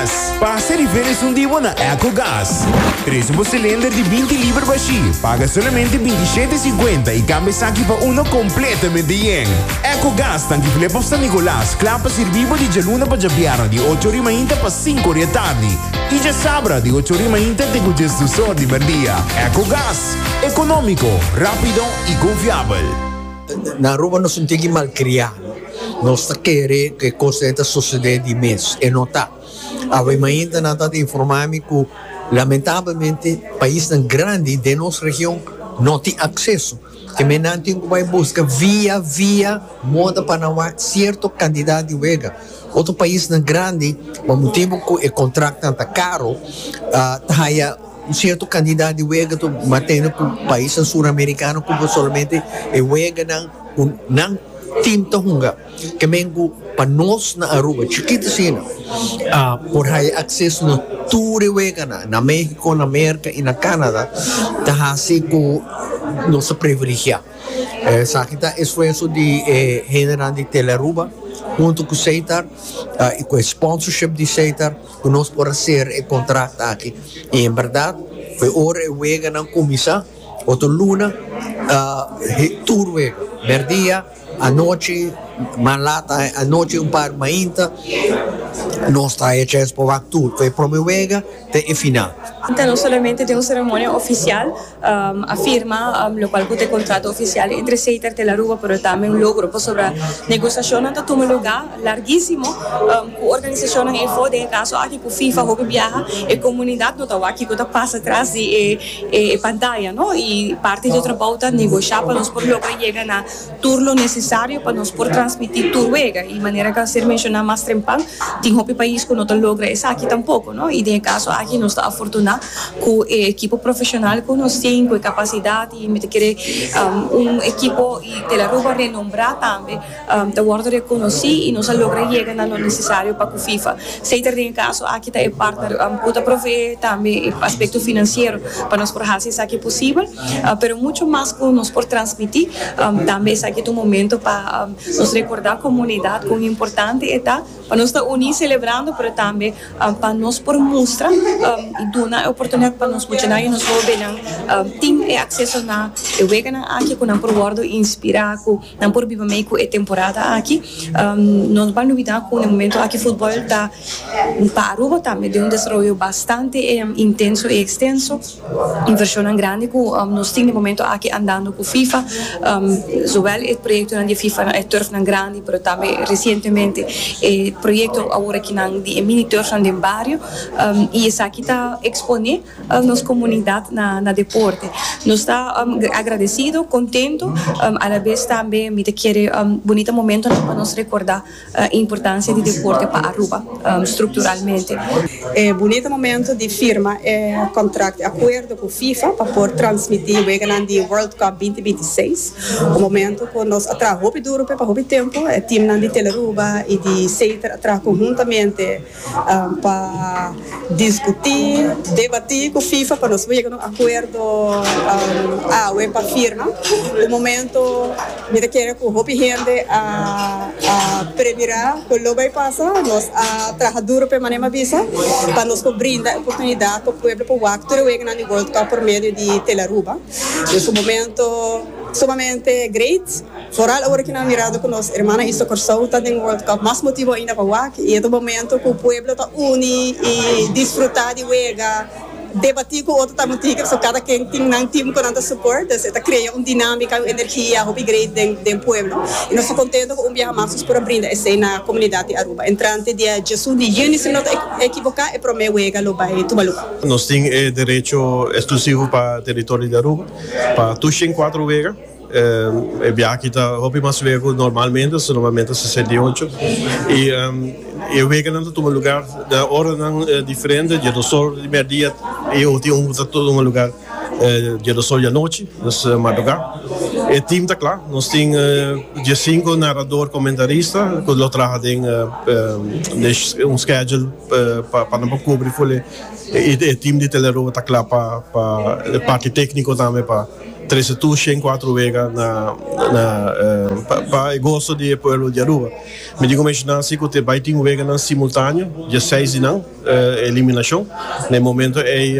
Gas. Passa diferença um dia na EcoGás. Traz um cilindro de 20 libras baixi. Paga somente 27,50 e cambia aqui para uno completamente yen. EcoGás tanque flepa San Nicolás. Clapa servivo di Geluna para Japiano di 8 ore mainta para 5 ore tardi. E já sabra di 8 ore mainta te com gestor di merdia. EcoGás. Econômico, rápido e confiável. Na Aruba nós não temos malcriado. Nós está querendo que coisa está sucedendo de mês. E não está. A ainda não está informando que, lamentavelmente, país tão grande de nossa região não tem acesso. Que não tem que vai buscar via moda para não certo candidato de vega. Outro país tão grande, ao mesmo tempo que o contrato está caro, está certo candidato de vega mantendo que o país sul-americano como somente é vega não tinta hunga que mengo para nós na Aruba chiquita sina por aí acesso na tudo vega na México, na América e na Canadá tá assim com nossa privilégio sabe tá esforço de general de Telearuba junto com o CETAR e com o sponsorship de CETAR que nós podemos ser o contrato aqui e em verdade foi hora vega não começar outro luna tudo vega merdia a noite malata a noite par mainta nós está hecho por tudo foi promovida até o final. Então, não somente tem uma cerimônia oficial, afirma o qual tem contrato oficial entre CETAR e Telearuba, mas também um logro sobre a negociação que toma lugar larguíssimo, com a organização em foda, em caso aqui com FIFA, Hobby Viaja, e comunidade não está aqui, que passa atrás de pantalla, não? E parte do trabalho está negociar para nós por lograr chegar na turno necessário para nós por transmitir tudo e maneira que ser mencionado mais trempão, tem Hobby país que não logra isso aqui tampouco, não? E em caso aqui nós está afortunado com a equipe profissional que nós temos, com a capacidade e me querer equipo e Telearuba renombrar também, de ordem reconhecer e nós logra chegar no necessário para o FIFA. CETAR em caso aqui está partner, puta prover também aspecto financeiro para nós por fazer isso aqui possível, pero muito mais que nós por transmitir também isso aqui é um momento para nos recordar a comunidade como importante está para nós estar unir celebrando, pero também para nós por mostrar e dar a oportunidade para nós continuar e nós volvermos ter acesso na vegana aqui com a provardo inspirar com não por viver meio com a temporada aqui nós vamos lidar com o momento aqui futebol está para Aruba também de desenvolvimento bastante intenso e extenso inversão grande com nós temos no momento aqui andando com FIFA zowel o projeto de FIFA é turf grande, pero também recentemente o projeto agora que de mini turf de barrio e isso aqui está exponer a nossa comunidade na deporte. Nós está agradecido, contento, a la vez também me quer bonito momento para nos recordar a importância do deporte para Aruba estruturalmente. É bonito momento de firma contrato, acordo com FIFA para por transmitir o Vegaland World Cup 2026. O momento que nós atrás hobby duro para hobby tempo, o time de Telearuba e de CETAR atrás conjuntamente para discutir, debater com FIFA para nós chegar a um acordo para firma. O momento me quer que o hobby rende a previrar que o vai passar, nós atrás duro para maneira visa para nos brindar a oportunidade para o povo para o actor Vegaland World Cup por meio de Telearuba. Nesse momento sumamente great. Vooral agora que na mirada com nossa irmã Isa Corsou está no World Cup, mais motivo ainda para o WAC e é o momento que o povo está unido e desfrutar de vega, debater com outro também, so cada quem tem um time com tanto suporte, está criando uma dinâmica, uma energia, hobby great do povo. E nós estamos contentes com viajar mais para brindar essa na comunidade de Aruba. Entrante dia Jesus de junho, se não equivocar, é para mim vega lo vai tomar lugar. Nós temos direito exclusivo para o território de Aruba, para tuxem 4 vegas. Aqui está hobby mais vego normalmente 68 e eu vejo que toma lugar da hora não diferente dia do sol de meio-dia eu tenho todo um lugar dia do sol e à noite nessa madrugada e time está claro nós temos dia 5 narrador comentarista que lo trabalha em schedule para não cobrir e time de Telearuba está claro para parte técnico também para 13 tussen 4 weken para gosto de pueblo de Aruba. Me digo mencionar assim que vai 5 weken simultâneo, de 6 não, eliminação. No momento é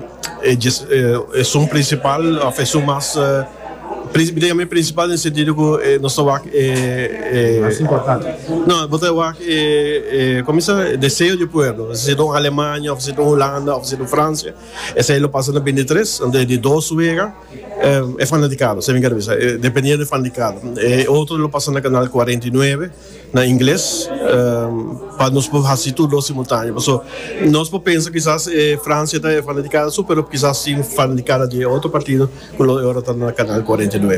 som principal, a feição mais principal no sentido que nós estamos mais importante. Não, botar como isso, desejo de pueblo. Se estão na Alemanha, ou se estão na Holanda, ou se estão na França, esse aí lo passa na 23, onde de 2 weken é fanaticado, se me engano, dependendo do fanaticado. Outro lo passa no canal 49, na inglês, para nós fazer tudo simultâneo. Nós pensamos que quizás França está fanaticada, mas quizás sim fanaticada de outro partido, que agora está no canal 49.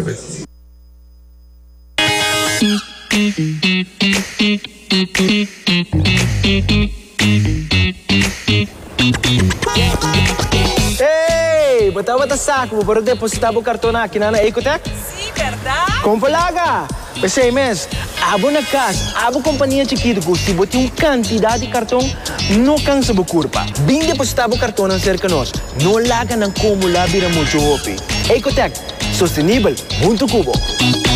Hey, bata saco, para depositar o cartão aqui na Ecotec? Sim, verdade? Compalaga! Pensei, mas, abo na casa, abo companhia chiquita, se bote quantidade de cartão, não cansa a curva. Bem depositar o cartão cerca de nós, não laga na como lá vira muito hopi. Ecotec, sustentável, muito cubo.